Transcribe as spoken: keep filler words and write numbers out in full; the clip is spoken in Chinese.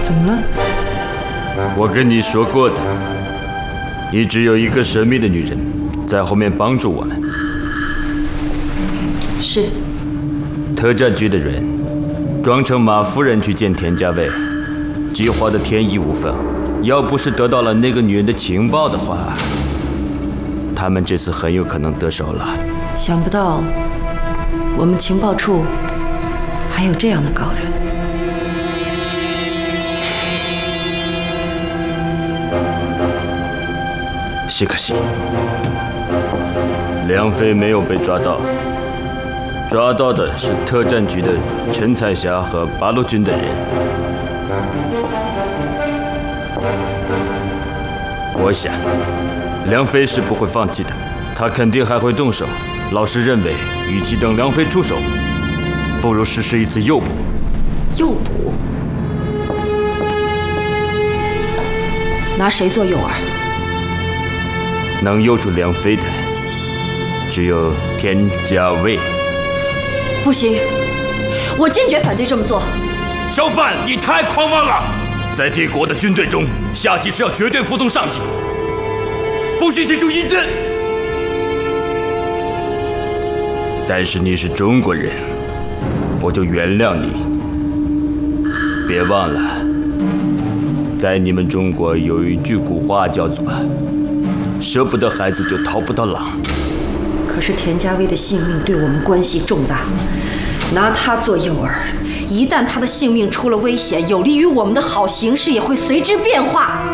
怎么了？ 我跟你说过的，一直有一个神秘的女人在后面帮助我们。 是。 特战局的人装成马夫人去见田家卫，计划的天衣无缝。要不是得到了那个女人的情报的话，他们这次很有可能得手了。 想不到，我们情报处还有这样的高人。 只可惜，梁飞没有被抓到，抓到的是特战局的陈彩霞和八路军的人。我想，梁飞是不会放弃的，他肯定还会动手。老师认为，与其等梁飞出手，不如实施一次诱捕。 诱捕？拿谁做诱饵？ 能诱住梁飞的，只有田家卫。 不行，我坚决反对这么做。 小范，你太狂妄了！在帝国的军队中，下级是要绝对服从上级，不许提出意见。但是你是中国人，我就原谅你。别忘了，在你们中国有一句古话叫做“舍不得孩子就逃不到狼”。 可是田家威的性命对我们关系重大，拿他做诱饵，一旦他的性命出了危险，有利于我们的好形势也会随之变化。